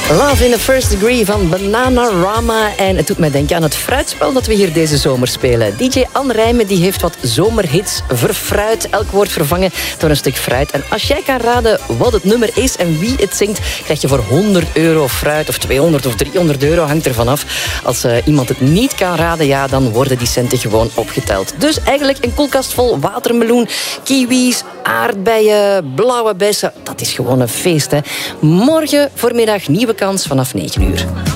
Love in the First Degree van Bananarama. En het doet mij denken aan het fruitspel dat we hier deze zomer spelen. DJ Anne Rijmen die heeft wat zomerhits verfruit. Elk woord vervangen door een stuk fruit. En als jij kan raden wat het nummer is en wie het zingt, krijg je voor €100 fruit of 200 of €300, hangt ervan af. Als iemand het niet kan raden, ja, dan worden die centen gewoon opgeteld. Dus eigenlijk een koelkast vol watermeloen, kiwis, aardbeien, blauwe bessen. Dat is gewoon een feest, hè. Morgen voormiddag nieuwe kans vanaf 9 uur.